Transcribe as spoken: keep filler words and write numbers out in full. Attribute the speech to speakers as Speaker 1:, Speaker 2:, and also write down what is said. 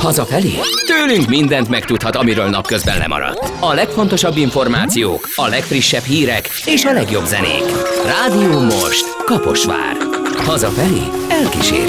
Speaker 1: Hazafelé? Tőlünk mindent megtudhat, amiről napközben lemaradt. A legfontosabb információk, a legfrissebb hírek és a legjobb zenék. Rádió Most, Kaposvár. Hazafelé elkísér.